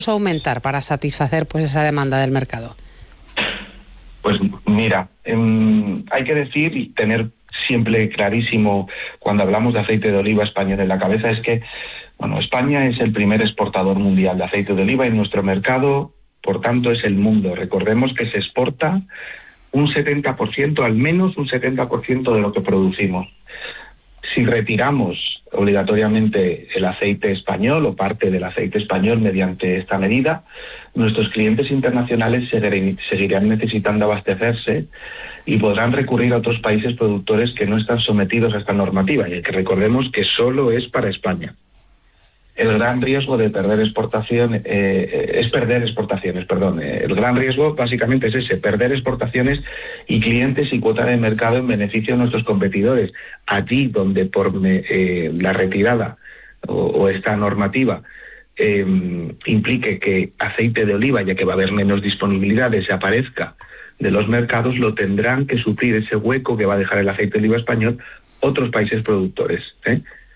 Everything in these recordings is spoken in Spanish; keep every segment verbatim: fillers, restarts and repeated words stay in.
aumentar para satisfacer pues esa demanda del mercado? Pues mira, eh, hay que decir y tener siempre clarísimo cuando hablamos de aceite de oliva español en la cabeza es que, bueno, España es el primer exportador mundial de aceite de oliva y nuestro mercado, por tanto, es el mundo. Recordemos que se exporta un setenta por ciento, al menos un setenta por ciento de lo que producimos. Si retiramos obligatoriamente el aceite español o parte del aceite español mediante esta medida, nuestros clientes internacionales seguirán necesitando abastecerse y podrán recurrir a otros países productores que no están sometidos a esta normativa, y que recordemos que solo es para España. El gran riesgo de perder exportación eh, es perder exportaciones, perdón. El gran riesgo básicamente es ese, perder exportaciones y clientes y cuota de mercado en beneficio de nuestros competidores. Allí donde por me, eh, la retirada o, o esta normativa eh, implique que aceite de oliva, ya que va a haber menos disponibilidad, desaparezca de los mercados, lo tendrán que suplir ese hueco que va a dejar el aceite de oliva español otros países productores, ¿eh?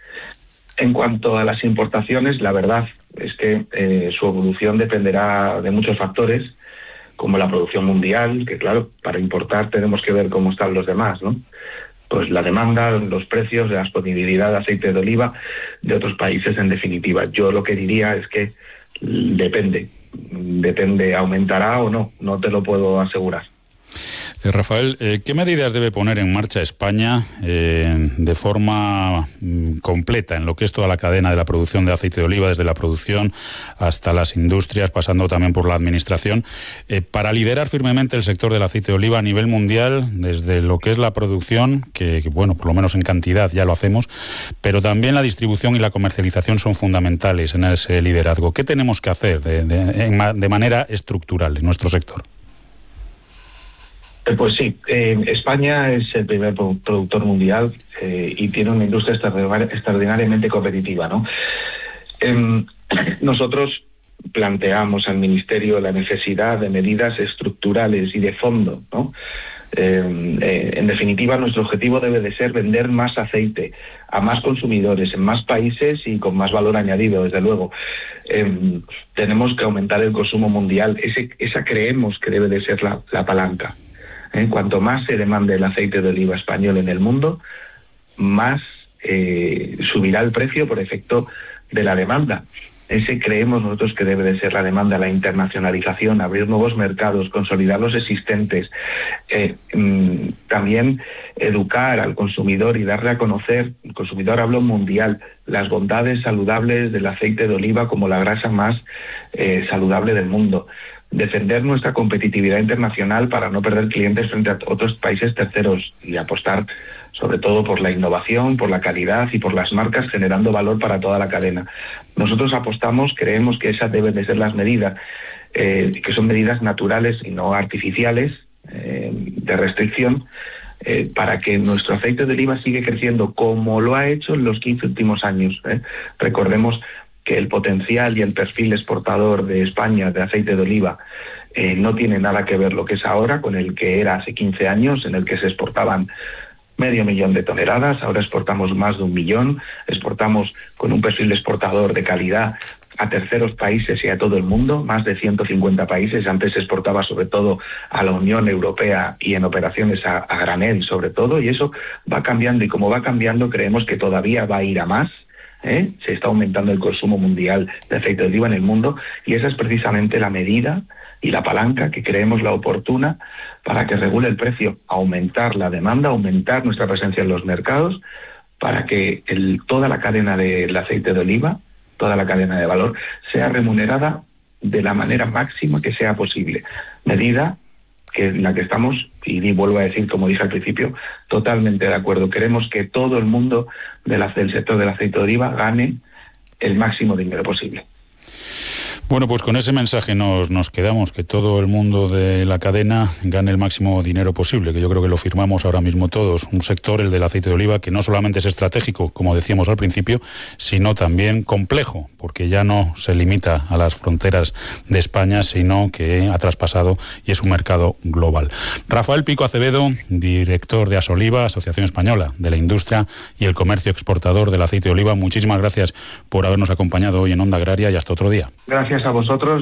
En cuanto a las importaciones, la verdad es que eh, su evolución dependerá de muchos factores, como la producción mundial, que claro, para importar tenemos que ver cómo están los demás, ¿no? Pues la demanda, los precios, la disponibilidad de aceite de oliva de otros países, en definitiva. Yo lo que diría es que depende, depende, aumentará o no, no te lo puedo asegurar. Eh, Rafael, eh, ¿qué medidas debe poner en marcha España eh, de forma mm, completa en lo que es toda la cadena de la producción de aceite de oliva, desde la producción hasta las industrias, pasando también por la administración, eh, para liderar firmemente el sector del aceite de oliva a nivel mundial, desde lo que es la producción, que, que bueno, por lo menos en cantidad ya lo hacemos, pero también la distribución y la comercialización son fundamentales en ese liderazgo? ¿Qué tenemos que hacer de, de, en, de manera estructural en nuestro sector? Pues sí, eh, España es el primer productor mundial eh, y tiene una industria extraordinariamente competitiva, ¿no? Eh, nosotros planteamos al Ministerio la necesidad de medidas estructurales y de fondo, ¿no? Eh, eh, en definitiva, nuestro objetivo debe de ser vender más aceite a más consumidores, en más países y con más valor añadido, desde luego. Eh, tenemos que aumentar el consumo mundial. Ese, esa creemos que debe de ser la, la palanca. ¿Eh? Cuanto más se demande el aceite de oliva español en el mundo, más eh, subirá el precio por efecto de la demanda. Ese creemos nosotros que debe de ser la demanda, la internacionalización, abrir nuevos mercados, consolidar los existentes, eh, mmm, también educar al consumidor y darle a conocer, el consumidor hablo mundial, las bondades saludables del aceite de oliva como la grasa más eh, saludable del mundo. Defender nuestra competitividad internacional para no perder clientes frente a otros países terceros y apostar sobre todo por la innovación, por la calidad y por las marcas, generando valor para toda la cadena. Nosotros apostamos, creemos que esas deben de ser las medidas, eh, que son medidas naturales y no artificiales, eh, de restricción, eh, para que nuestro aceite de oliva siga creciendo como lo ha hecho en los quince últimos años. ¿eh? Recordemos que el potencial y el perfil exportador de España de aceite de oliva eh, no tiene nada que ver lo que es ahora con el que era hace quince años, en el que se exportaban medio millón de toneladas. Ahora exportamos más de un millón, exportamos con un perfil exportador de calidad a terceros países y a todo el mundo, más de ciento cincuenta países. Antes se exportaba sobre todo a la Unión Europea y en operaciones a, a granel sobre todo, y eso va cambiando, y como va cambiando creemos que todavía va a ir a más. ¿Eh? Se está aumentando el consumo mundial de aceite de oliva en el mundo, y esa es precisamente la medida y la palanca que creemos la oportuna para que regule el precio, aumentar la demanda, aumentar nuestra presencia en los mercados, para que el, toda la cadena del aceite de oliva, toda la cadena de valor, sea remunerada de la manera máxima que sea posible. Medida que en la que estamos, y vuelvo a decir, como dije al principio, totalmente de acuerdo. Queremos que todo el mundo de la, del sector del aceite de oliva gane el máximo dinero posible. Bueno, pues con ese mensaje nos, nos quedamos, que todo el mundo de la cadena gane el máximo dinero posible, que yo creo que lo firmamos ahora mismo todos. Un sector, el del aceite de oliva, que no solamente es estratégico, como decíamos al principio, sino también complejo, porque ya no se limita a las fronteras de España, sino que ha traspasado y es un mercado global. Rafael Pico Acevedo, director de Asoliva, Asociación Española de la Industria y el Comercio Exportador del Aceite de Oliva, muchísimas gracias por habernos acompañado hoy en Onda Agraria y hasta otro día. Gracias a vosotros.